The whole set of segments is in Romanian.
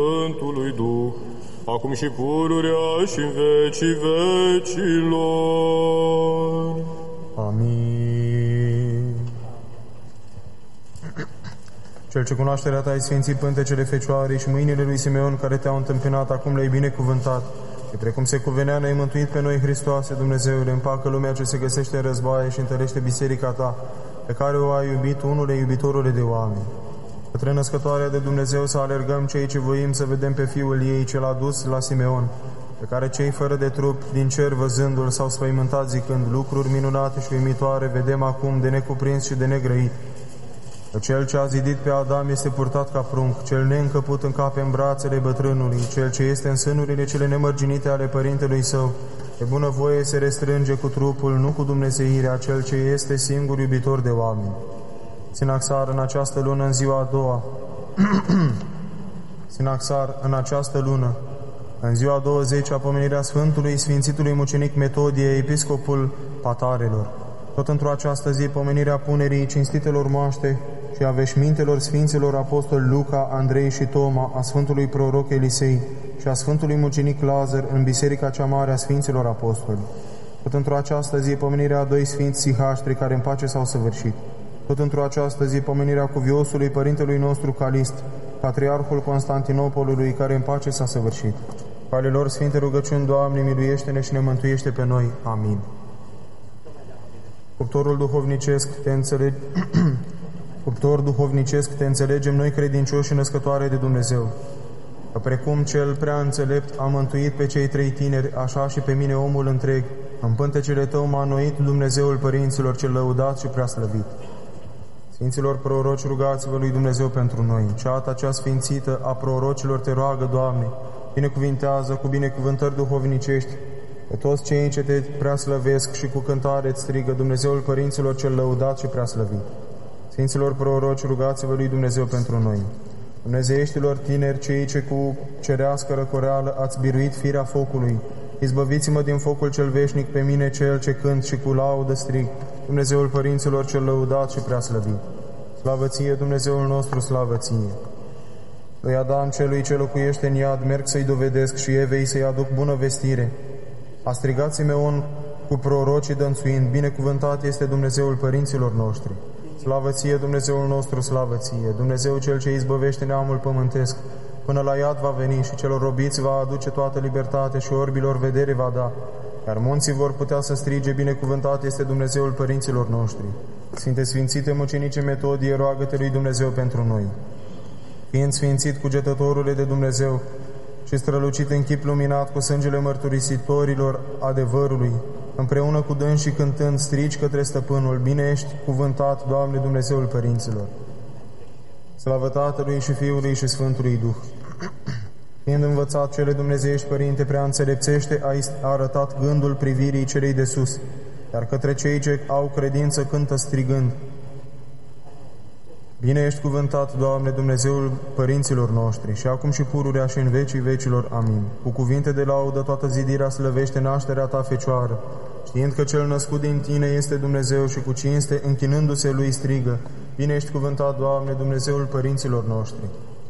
Sfântului Duh, acum și pururea și în vecii vecilor. Amin. Cel ce cunoașterea ta ai sfințit pântecele Fecioarei și mâinile lui Simeon care te-au întâmpinat, acum le-ai binecuvântat. Și precum se cuvenea, ne-ai mântuit pe noi, Hristoase, Dumnezeule, împacă lumea ce se găsește în războaie și întărește biserica ta, pe care o ai iubit, unule iubitorule de oameni. Către născătoarea de Dumnezeu să alergăm cei ce voim să vedem pe Fiul ei ce l-a dus la Simeon, pe care cei fără de trup din cer văzându-l s-au spăimântat zicând, lucruri minunate și uimitoare vedem acum de necuprins și de negrăit. Că cel ce a zidit pe Adam este purtat ca prunc, cel neîncăput încape în brațele bătrânului, cel ce este în sânurile cele nemărginite ale părintelui său, de bunăvoie se restrânge cu trupul, nu cu dumnezeirea, cel ce este singur iubitor de oameni. Sinaxar în această lună, în ziua a doua, Sinaxar în această lună, în ziua 20, pomenirea Sfântului Sfințitului Mucenic Metodie, episcopul Patarelor. Tot într-o această zi, pomenirea punerii cinstitelor moaște și a veșmintelor Sfinților Apostoli Luca, Andrei și Toma, a Sfântului Proroc Elisei și a Sfântului Mucenic Lazar în Biserica cea Mare a Sfinților Apostoli. Tot într-o această zi, pomenirea a doi Sfinți Sihaștri care în pace s-au săvârșit. Tot într-o această zi, pomenirea cuviosului Părintelui nostru Calist, Patriarhul Constantinopolului, care în pace s-a săvârșit. Cu ale lor sfinte rugăciuni, Doamne, miluiește-ne și ne mântuiește pe noi. Amin. Cuptorul duhovnicesc, Cuptor duhovnicesc, te înțelegem noi credincioși și născătoare de Dumnezeu. Că precum cel prea înțelept a mântuit pe cei trei tineri, așa și pe mine omul întreg, în pântecele tău m-a înnoit Dumnezeul părinților cel lăudat și prea slăvit. Sfinților proroci, rugați-vă lui Dumnezeu pentru noi. Ceata cea sfințită a prorocilor te roagă, Doamne, binecuvintează cu binecuvântări duhovnicești pe toți cei ce te preaslăvesc și cu cântare îți strigă Dumnezeul părinților cel lăudat și preaslăvit. Sfinților proroci, rugați-vă lui Dumnezeu pentru noi. Dumnezeieștilor tineri, cei ce cu cerească răcoreală ați biruit firea focului, izbăviți-mă din focul cel veșnic pe mine, cel ce cânt și cu laudă strig, Dumnezeul părinților cel lăudat și preaslăvit. Slavă ție, Dumnezeul nostru, slavă ție! Lui Adam, celui ce locuiește în iad, merg să-i dovedesc și Evei să-i aduc bună vestire. A strigat Simeon cu prorocii dănțuind, binecuvântat este Dumnezeul părinților noștri. Slavă ție, Dumnezeul nostru, slavă ție! Dumnezeu cel ce izbăvește neamul pământesc, până la iad va veni și celor robiți va aduce toată libertate și orbilor vedere va da, iar munții vor putea să strige, binecuvântat este Dumnezeul părinților noștri. Sfinte Sfințite Mucenice Metodie, roagă-te lui Dumnezeu pentru noi. Fiind sfințit cugetătorule de Dumnezeu și strălucit în chip luminat cu sângele mărturisitorilor adevărului, împreună cu dânsi și cântând, strigi către Stăpânul, bine ești cuvântat, Doamne Dumnezeul părinților. Slavă Tatălui și Fiului și Sfântului Duh. Fiind învățat cele dumnezeiești, Părinte, prea înțelepțește, ai arătat gândul privirii celei de sus, iar către cei ce au credință cântă strigând, bine ești cuvântat, Doamne, Dumnezeul părinților noștri, și acum și pururea și în vecii vecilor. Amin. Cu cuvinte de laudă toată zidirea slăvește nașterea ta, Fecioară, știind că cel născut din tine este Dumnezeu și cu cinste, închinându-se lui, strigă, bine ești cuvântat, Doamne, Dumnezeul părinților noștri.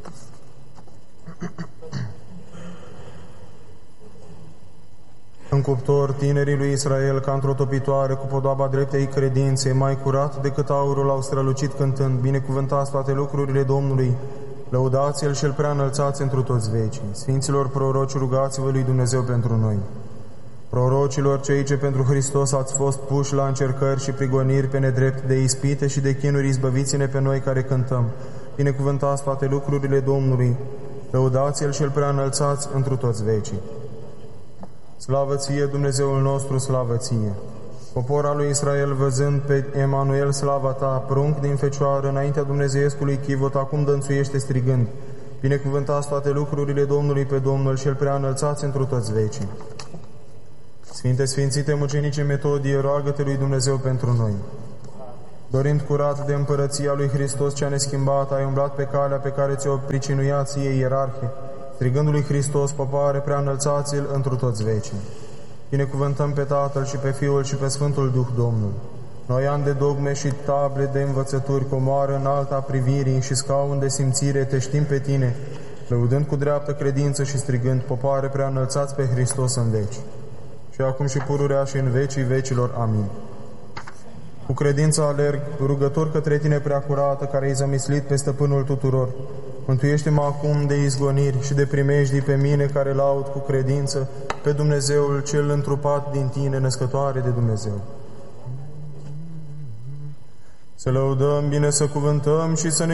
În cuptor, tinerii lui Israel, ca într-o topitoare, cu podoaba dreptei credințe, mai curat decât aurul, au strălucit cântând, binecuvântați toate lucrurile Domnului, lăudați-l și-l prea înălțați întru toți vecii. Sfinților proroci, rugați-vă lui Dumnezeu pentru noi. Prorocilor, cei ce pentru Hristos ați fost puși la încercări și prigoniri pe nedrept, de ispite și de chinuri, izbăviți-ne pe noi care cântăm. Binecuvântați toate lucrurile Domnului, lăudați-l și-l prea înălțați întru toți vecii. Slavă ție, Dumnezeul nostru, slavă ție! Popor al lui Israel, văzând pe Emanuel slava ta, prunc din Fecioară, înaintea dumnezeiescului chivot, acum dănțuiește strigând, binecuvântați toate lucrurile Domnului pe Domnul și-l prea înălțați întru toți vecii. Sfinte Sfințite Mucenice Metodie, roagă-te lui Dumnezeu pentru noi. Dorind curat de împărăția lui Hristos cea neschimbat, ai umblat pe calea pe care ți-o pricinuia ție, ierarhe, strigându lui Hristos, popoare, prea înălțați-l întru toți vecii. Binecuvântăm pe Tatăl și pe Fiul și pe Sfântul Duh Domnul. Noi ani de dogme și table de învățături, comoară în alta privirii și scaun de simțire, te știm pe tine, lăudând cu dreaptă credință și strigând, popoare prea înălțați pe Hristos în veci. Și acum și pururea și în vecii vecilor. Amin. Cu credință alerg, rugător către Tine preacurată, care ai zămislit pe stăpânul tuturor. Mântuiește-mă acum de izgoniri și de primejdii pe mine, care laud cu credință pe Dumnezeul cel întrupat din Tine, născătoare de Dumnezeu. Să lăudăm, bine să cuvântăm și să ne